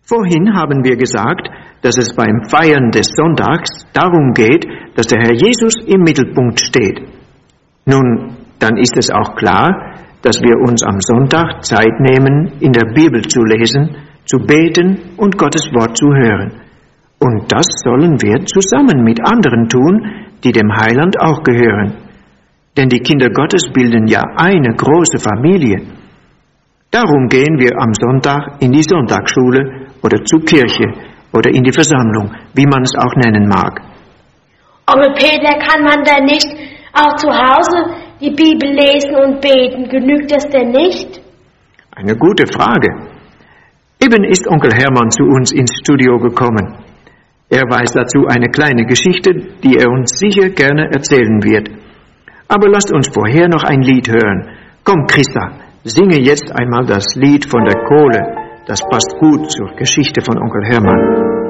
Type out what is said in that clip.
Vorhin haben wir gesagt, dass es beim Feiern des Sonntags darum geht, dass der Herr Jesus im Mittelpunkt steht. Nun, dann ist es auch klar, dass wir uns am Sonntag Zeit nehmen, in der Bibel zu lesen, zu beten und Gottes Wort zu hören. Und das sollen wir zusammen mit anderen tun, die dem Heiland auch gehören. Denn die Kinder Gottes bilden ja eine große Familie. Darum gehen wir am Sonntag in die Sonntagsschule oder zur Kirche oder in die Versammlung, wie man es auch nennen mag. Onkel Peter, kann man denn nicht auch zu Hause die Bibel lesen und beten? Genügt das denn nicht? Eine gute Frage. Eben ist Onkel Hermann zu uns ins Studio gekommen. Er weiß dazu eine kleine Geschichte, die er uns sicher gerne erzählen wird. Aber lasst uns vorher noch ein Lied hören. Komm, Christa, singe jetzt einmal das Lied von der Kohle. Das passt gut zur Geschichte von Onkel Hermann.